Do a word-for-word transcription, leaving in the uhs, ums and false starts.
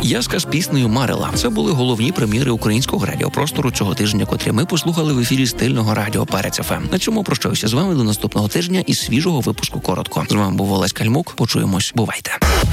Яска з піснею «Марила». Це були головні прем'єри українського радіопростору цього тижня, котрі ми послухали в ефірі стильного радіо Перець еф ем. На цьому прощаюся з вами до наступного тижня із свіжого випуску коротко. З вами був Олесь Кальмук. Почуємось. Бувайте.